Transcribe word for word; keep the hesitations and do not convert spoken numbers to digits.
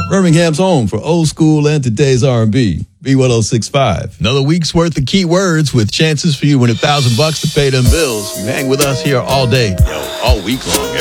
Birmingham's home for old school and today's R and B. B one oh six point five. Another week's worth of key words with chances for you to win a thousand bucks to pay them bills. You hang with us here all day, yo, all week long.